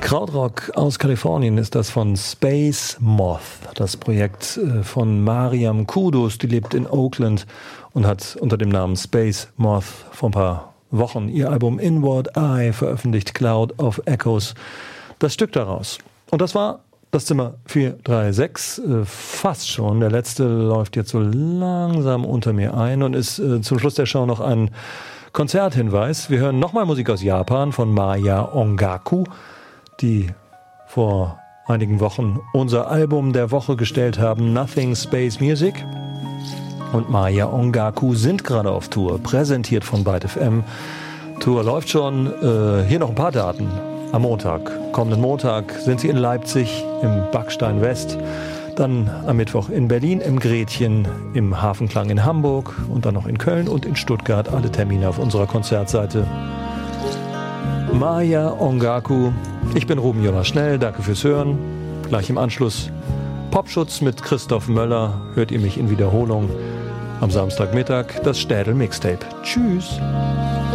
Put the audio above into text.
Krautrock aus Kalifornien ist das von Space Moth, das Projekt von Mariam Kudus, die lebt in Oakland und hat unter dem Namen Space Moth vor ein paar Wochen ihr Album Inward Eye veröffentlicht, Cloud of Echoes, das Stück daraus. Und das war das Zimmer 436, fast schon. Der letzte läuft jetzt so langsam unter mir ein und ist zum Schluss der Show noch ein Konzerthinweis. Wir hören nochmal Musik aus Japan von Maya Ongaku, die vor einigen Wochen unser Album der Woche gestellt haben, Nothing Space Music. Und Maya Ongaku sind gerade auf Tour, präsentiert von Byte FM. Tour läuft schon. Hier noch ein paar Daten. Am kommenden Montag, sind sie in Leipzig im Backstein West. Dann am Mittwoch in Berlin, im Gretchen, im Hafenklang in Hamburg und dann noch in Köln und in Stuttgart. Alle Termine auf unserer Konzertseite. Maya Ongaku. Ich bin Ruben Jonas-Schnell, danke fürs Hören. Gleich im Anschluss Popschutz mit Christoph Möller. Hört ihr mich in Wiederholung am Samstagmittag, das Städel Mixtape. Tschüss.